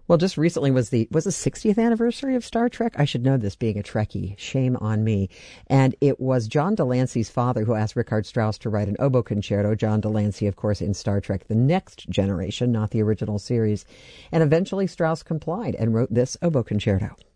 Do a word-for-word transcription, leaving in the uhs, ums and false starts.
Well, just recently was the was the sixtieth anniversary of Star Trek. I should know this, being a Trekkie. Shame on me. And it was John Delancey's father who asked Richard Strauss to write an oboe concerto. John Delancey, of course, in Star Trek The Next Generation, not the original series. And eventually Strauss complied and wrote this oboe concerto.